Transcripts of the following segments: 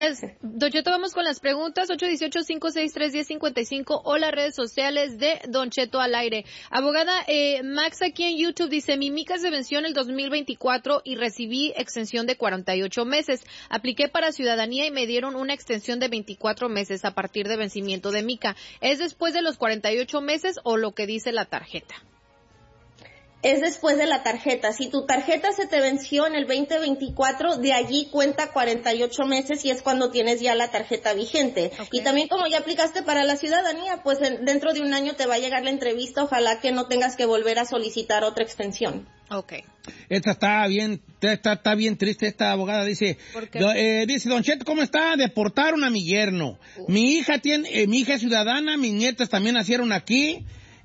Don Cheto, vamos con las preguntas, 818-563-1055 o las redes sociales de Don Cheto al aire. Abogada, Max aquí en YouTube dice, mi mica se venció en el 2024 y recibí extensión de 48 meses. Apliqué para ciudadanía y me dieron una extensión de 24 meses a partir de vencimiento de mica. ¿Es después de los 48 meses o lo que dice la tarjeta? Es después de la tarjeta. Si tu tarjeta se te venció en el 2024, de allí cuenta 48 meses y es cuando tienes ya la tarjeta vigente. Okay. Y también como ya aplicaste para la ciudadanía, pues dentro de un año te va a llegar la entrevista, ojalá que no tengas que volver a solicitar otra extensión. Okay. Esta está bien triste, esta abogada dice, dice, Don Cheto, ¿cómo está? Deportaron a mi yerno. Mi hija es ciudadana, mis nietas también nacieron aquí,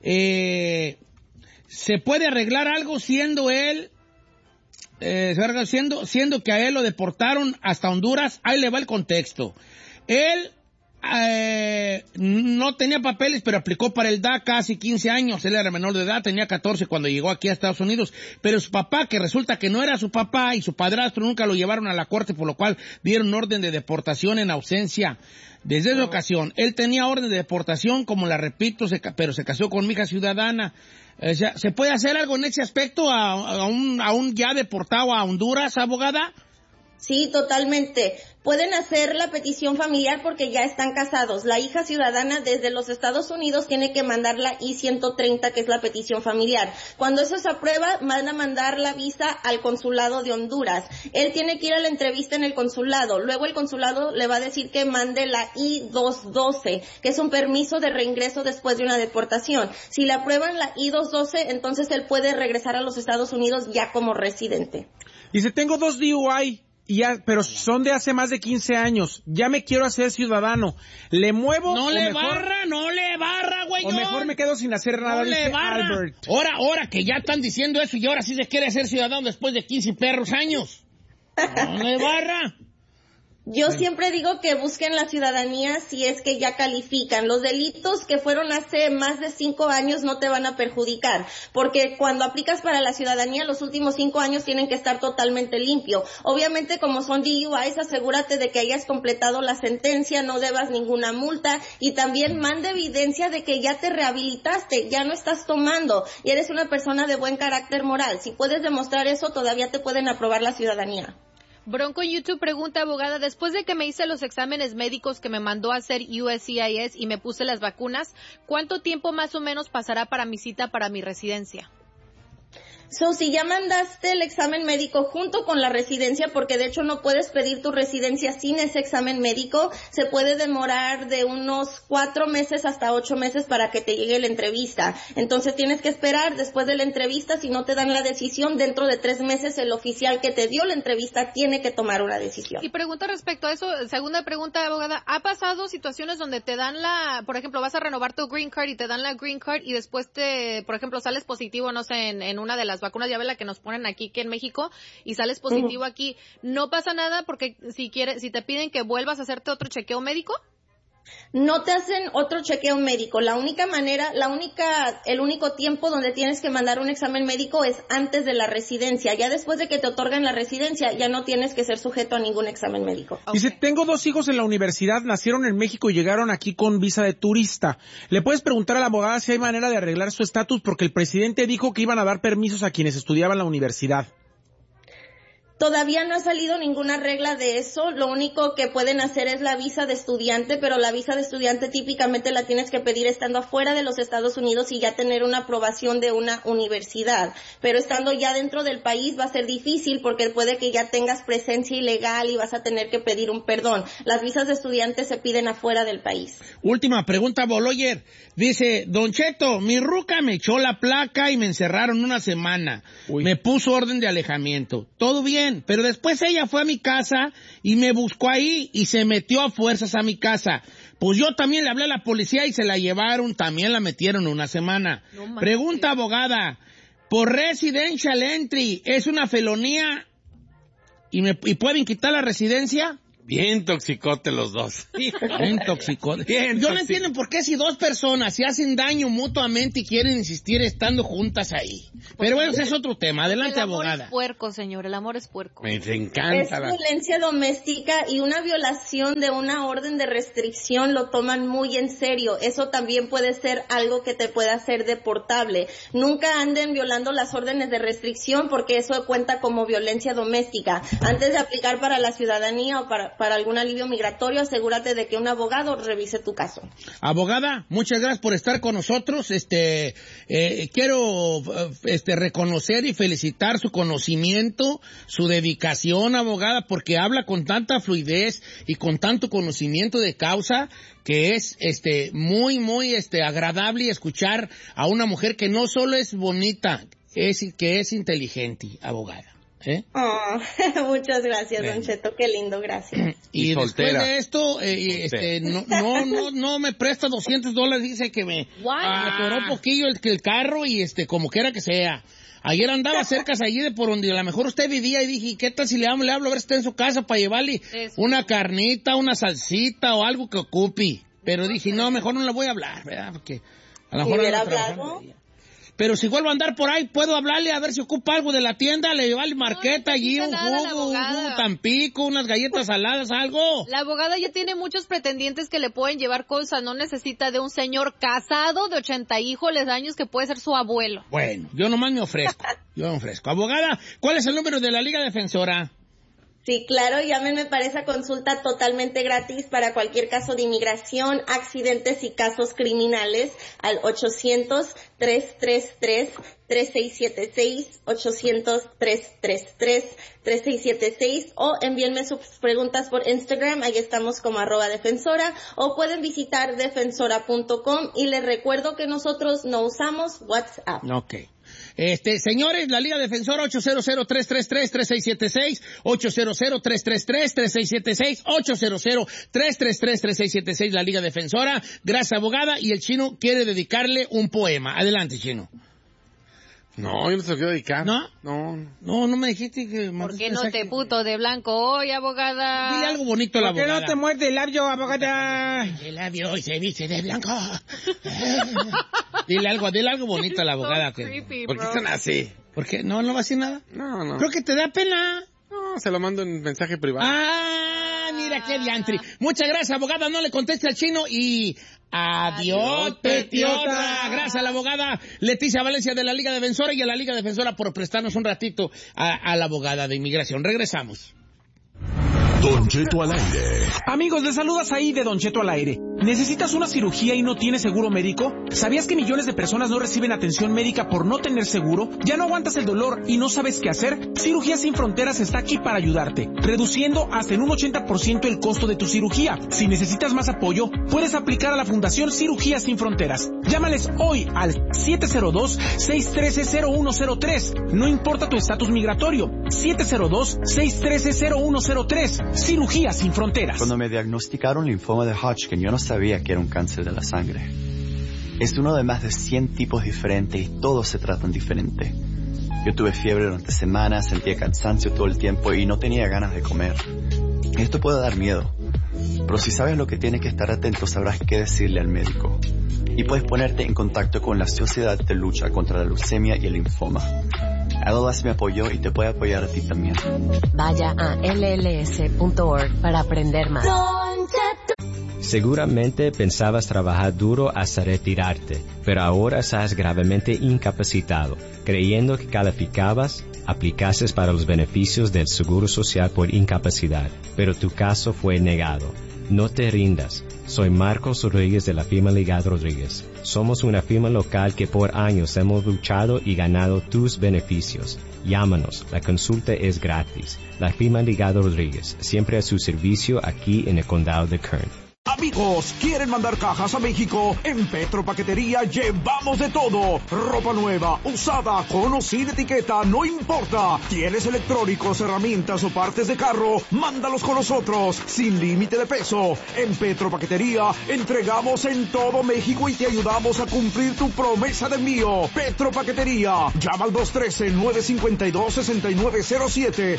¿se puede arreglar algo siendo él, siendo que a él lo deportaron hasta Honduras? Ahí le va el contexto. Él no tenía papeles, pero aplicó para el DACA hace 15 años. Él era menor de edad, tenía 14 cuando llegó aquí a Estados Unidos. Pero su papá, que resulta que no era su papá, y su padrastro nunca lo llevaron a la corte, por lo cual dieron orden de deportación en ausencia. Desde esa ocasión, él tenía orden de deportación, como la repito, pero se casó con mi hija ciudadana. O sea, ¿se puede hacer algo en ese aspecto a un ya deportado a Honduras, abogada? Sí, totalmente. Pueden hacer la petición familiar porque ya están casados. La hija ciudadana desde los Estados Unidos tiene que mandar la I-130, que es la petición familiar. Cuando eso se aprueba, van a mandar la visa al consulado de Honduras. Él tiene que ir a la entrevista en el consulado. Luego el consulado le va a decir que mande la I-212, que es un permiso de reingreso después de una deportación. Si le aprueban la I-212, entonces él puede regresar a los Estados Unidos ya como residente. Dice, tengo 2 DUI. Pero son de hace más de 15 años. Ya me quiero hacer ciudadano. ¿Le muevo? No le barra, güey. O mejor me quedo sin hacer nada, dice Albert. Ahora que ya están diciendo eso y ahora sí se quiere hacer ciudadano después de 15 perros años. No le barra. Yo siempre digo que busquen la ciudadanía si es que ya califican. Los delitos que fueron hace más de 5 años no te van a perjudicar, porque cuando aplicas para la ciudadanía los últimos 5 años tienen que estar totalmente limpio. Obviamente, como son DUIs, asegúrate de que hayas completado la sentencia, no debas ninguna multa y también manda evidencia de que ya te rehabilitaste, ya no estás tomando y eres una persona de buen carácter moral. Si puedes demostrar eso, todavía te pueden aprobar la ciudadanía. Bronco en YouTube pregunta, abogada, después de que me hice los exámenes médicos que me mandó a hacer USCIS y me puse las vacunas, ¿cuánto tiempo más o menos pasará para mi cita para mi residencia? Si ya mandaste el examen médico junto con la residencia, porque de hecho no puedes pedir tu residencia sin ese examen médico, se puede demorar de unos 4 meses hasta 8 meses para que te llegue la entrevista. Entonces tienes que esperar después de la entrevista, si no te dan la decisión, dentro de 3 meses el oficial que te dio la entrevista tiene que tomar una decisión. Y pregunta respecto a eso, segunda pregunta, abogada, ¿ha pasado situaciones donde te dan por ejemplo, vas a renovar tu green card y te dan la green card y después por ejemplo, sales positivo, no sé, en una de las vacunas, ya ves la que nos ponen aquí que en México, y sales positivo aquí, ¿no pasa nada porque si te piden que vuelvas a hacerte otro chequeo médico? No te hacen otro chequeo médico. El único tiempo donde tienes que mandar un examen médico es antes de la residencia. Ya después de que te otorgan la residencia, ya no tienes que ser sujeto a ningún examen médico. Okay. Dice, tengo 2 hijos en la universidad, nacieron en México y llegaron aquí con visa de turista. ¿Le puedes preguntar a la abogada si hay manera de arreglar su estatus? Porque el presidente dijo que iban a dar permisos a quienes estudiaban en la universidad. Todavía no ha salido ninguna regla de eso, lo único que pueden hacer es la visa de estudiante, pero la visa de estudiante típicamente la tienes que pedir estando afuera de los Estados Unidos y ya tener una aprobación de una universidad, pero estando ya dentro del país va a ser difícil porque puede que ya tengas presencia ilegal y vas a tener que pedir un perdón. Las visas de estudiante se piden afuera del país. Última pregunta, Boloyer. Dice, Don Cheto, mi ruca me echó la placa y me encerraron una semana. Uy. Me puso orden de alejamiento. Todo bien. Pero después ella fue a mi casa y me buscó ahí y se metió a fuerzas a mi casa. Pues yo también le hablé a la policía y se la llevaron, también la metieron una semana. No, pregunta, abogada, ¿por residential entry es una felonía y pueden quitar la residencia? Bien toxicote los dos. Bien toxicote. Yo no entiendo por qué si dos personas se hacen daño mutuamente y quieren insistir estando juntas ahí. Pero bueno, ese es otro tema. Adelante, abogada. El amor es puerco, señor. El amor es puerco. Me encanta. Es violencia doméstica y una violación de una orden de restricción lo toman muy en serio. Eso también puede ser algo que te pueda hacer deportable. Nunca anden violando las órdenes de restricción porque eso cuenta como violencia doméstica. Antes de aplicar para la ciudadanía o para algún alivio migratorio, asegúrate de que un abogado revise tu caso. Abogada, muchas gracias por estar con nosotros. Quiero reconocer y felicitar su conocimiento, su dedicación, abogada, porque habla con tanta fluidez y con tanto conocimiento de causa que es muy agradable escuchar a una mujer que no solo es bonita, que es inteligente, abogada. Oh, muchas gracias, Don Cheto, qué lindo, gracias. Y después de esto, no me presta $200, dice que me atoró un poquillo el carro y como quiera que sea. Ayer andaba cerca allí de por donde a lo mejor usted vivía y dije, ¿qué tal si le hablo a ver si está en su casa para llevarle una carnita, una salsita o algo que ocupe? Pero dije, no, mejor no le voy a hablar, ¿verdad? Porque a lo mejor ¿hubiera hablado? Pero si vuelvo a andar por ahí, puedo hablarle a ver si ocupa algo de la tienda, le llevarle marqueta allí, un jugo Tampico, unas galletas saladas, algo. La abogada ya tiene muchos pretendientes que le pueden llevar cosas, no necesita de un señor casado de 80 hijos años que puede ser su abuelo. Bueno, yo nomás me ofrezco, Abogada, ¿cuál es el número de la Liga Defensora? Sí, claro, llámenme para esa consulta totalmente gratis para cualquier caso de inmigración, accidentes y casos criminales al 800-333-3676, 800-333-3676 o envíenme sus preguntas por Instagram, ahí estamos como @defensora o pueden visitar defensora.com y les recuerdo que nosotros no usamos WhatsApp. Okay. Señores, la Liga Defensora 800-333-3676, 800-333-3676, 800-333-3676, la Liga Defensora. Gracias, abogada. Y el Chino quiere dedicarle un poema. Adelante, Chino. No, yo no se lo quiero dedicar. ¿No? No me dijiste que... ¿Por qué no te puto de blanco hoy, abogada? Dile algo bonito a la abogada. ¿Por qué no te muerde el labio, abogada? El labio hoy se viste de blanco. Dile algo bonito a la abogada. So creepy, ¿Por qué están así? ¿Por qué? ¿No va a decir nada? No. Creo que te da pena. No, se lo mando en mensaje privado. Mira qué diantri. Muchas gracias, abogada. No le conteste al Chino y... Adiós, petiota. Gracias a la abogada Leticia Valencia de la Liga Defensora y a la Liga Defensora por prestarnos un ratito a la abogada de inmigración. Regresamos. Don Cheto al aire. Amigos, les saludas ahí de Don Cheto al aire. ¿Necesitas una cirugía y no tienes seguro médico? ¿Sabías que millones de personas no reciben atención médica por no tener seguro? ¿Ya no aguantas el dolor y no sabes qué hacer? Cirugías Sin Fronteras está aquí para ayudarte, reduciendo hasta en un 80% el costo de tu cirugía. Si necesitas más apoyo, puedes aplicar a la Fundación Cirugías Sin Fronteras. Llámales hoy al 702-613-0103. No importa tu estatus migratorio. 702-613-0103. Cirugías Sin Fronteras. Cuando me diagnosticaron linfoma de Hodgkin, yo no sabía que era un cáncer de la sangre. Es uno de más de 100 tipos diferentes y todos se tratan diferente. Yo tuve fiebre durante semanas, sentía cansancio todo el tiempo y no tenía ganas de comer. Esto puede dar miedo, pero si sabes lo que tienes que estar atento, sabrás qué decirle al médico. Y puedes ponerte en contacto con la Sociedad de Lucha contra la Leucemia y el Linfoma. LLS me apoyó y te puede apoyar a ti también. Vaya a lls.org para aprender más. Seguramente pensabas trabajar duro hasta retirarte, pero ahora estás gravemente incapacitado, creyendo que calificabas, aplicaste para los beneficios del Seguro Social por incapacidad, pero tu caso fue negado. No te rindas. Soy Marcos Rodríguez de la firma Ligado Rodríguez. Somos una firma local que por años hemos luchado y ganado tus beneficios. Llámanos, la consulta es gratis. La firma Ligado Rodríguez, siempre a su servicio aquí en el condado de Kern. Amigos, ¿quieren mandar cajas a México? En Petro Paquetería llevamos de todo. Ropa nueva, usada, con o sin etiqueta, no importa. ¿Tienes electrónicos, herramientas o partes de carro? Mándalos con nosotros, sin límite de peso. En Petro Paquetería entregamos en todo México y te ayudamos a cumplir tu promesa de envío. Petro Paquetería. Llama al 213-952-6907.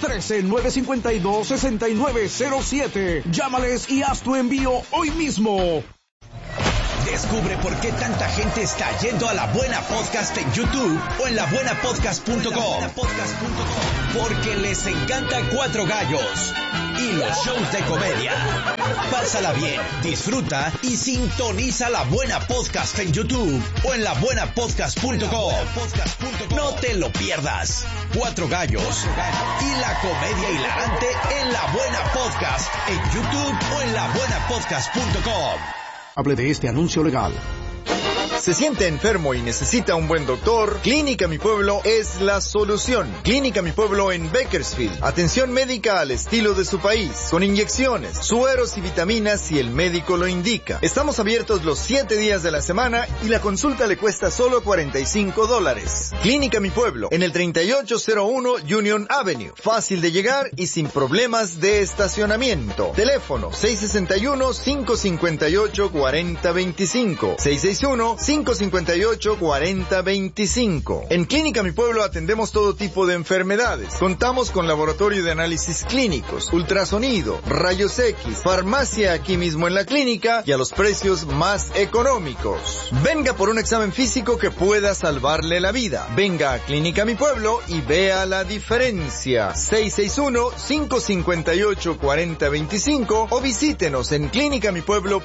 213-952-6907. Llámales y haz tu envío hoy mismo. Descubre por qué tanta gente está yendo a La Buena Podcast en YouTube o en labuenapodcast.com. Porque les encanta Cuatro Gallos y los shows de comedia. Pásala bien, disfruta y sintoniza La Buena Podcast en YouTube o en labuenapodcast.com. No te lo pierdas. Cuatro Gallos y la comedia hilarante en La Buena Podcast en YouTube o en labuenapodcast.com. Hable de este anuncio legal. ¿Se siente enfermo y necesita un buen doctor? Clínica Mi Pueblo es la solución. Clínica Mi Pueblo en Bakersfield. Atención médica al estilo de su país, con inyecciones, sueros y vitaminas si el médico lo indica. Estamos abiertos los 7 días de la semana y la consulta le cuesta solo $45. Clínica Mi Pueblo, en el 3801 Union Avenue. Fácil de llegar y sin problemas de estacionamiento. Teléfono 661-558-4025. 661-558-4025. En Clínica Mi Pueblo atendemos todo tipo de enfermedades. Contamos con laboratorio de análisis clínicos, ultrasonido, rayos X, farmacia aquí mismo en la clínica y a los precios más económicos. Venga por un examen físico que pueda salvarle la vida. Venga a Clínica Mi Pueblo y vea la diferencia. 661-558-4025 o visítenos en clinicamipueblo.com.